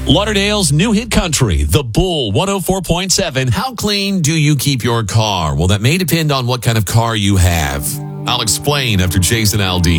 Lauderdale's new hit country, The Bull 104.7. How clean do you keep your car? Well, that may depend on what kind of car you have. I'll explain after Jason Aldean.